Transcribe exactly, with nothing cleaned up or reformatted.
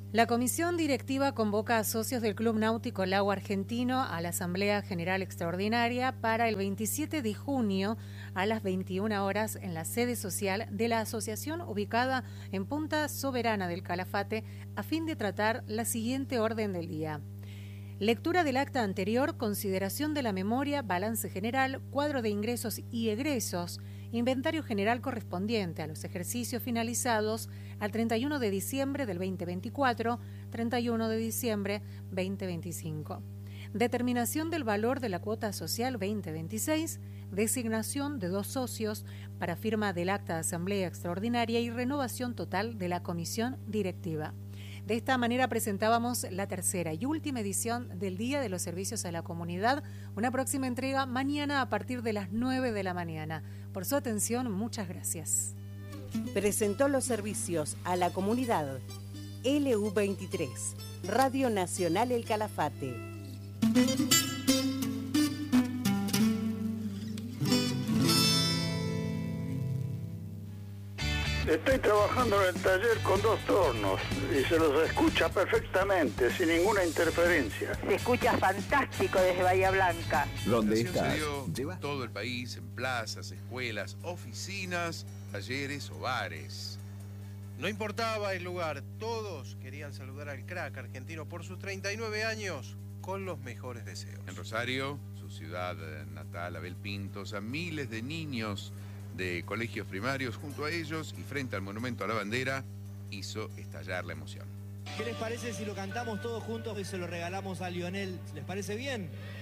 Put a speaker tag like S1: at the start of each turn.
S1: La comisión directiva convoca a socios del Club Náutico Lago Argentino a la Asamblea General Extraordinaria para el veintisiete de junio a las veintiuna horas en la sede social de la asociación ubicada en Punta Soberana del Calafate a fin de tratar la siguiente orden del día. Lectura del acta anterior, consideración de la memoria, balance general, cuadro de ingresos y egresos, inventario general correspondiente a los ejercicios finalizados al treinta y uno de diciembre del veinte veinticuatro, treinta y uno de diciembre veinte veinticinco. Determinación del valor de la cuota social veinte veintiséis, designación de dos socios para firma del acta de asamblea extraordinaria y renovación total de la comisión directiva. De esta manera presentábamos la tercera y última edición del Día de los Servicios a la Comunidad, una próxima entrega mañana a partir de las nueve de la mañana. Por su atención, muchas gracias.
S2: Presentó los servicios a la comunidad L U veintitrés, Radio Nacional El Calafate.
S3: Estoy trabajando en el taller con dos tornos y se los escucha perfectamente, sin ninguna interferencia.
S4: Se escucha fantástico desde Bahía Blanca.
S5: ¿Dónde estás? Lleva todo el país, en plazas, escuelas, oficinas, talleres o bares.
S6: No importaba el lugar, todos querían saludar al crack argentino por sus treinta y nueve años con los mejores deseos.
S5: En Rosario, su ciudad natal, Abel Pintos, a miles de niños de colegios primarios junto a ellos y frente al monumento a la bandera hizo estallar la emoción.
S7: ¿Qué les parece si lo cantamos todos juntos y se lo regalamos a Lionel? ¿Les parece bien?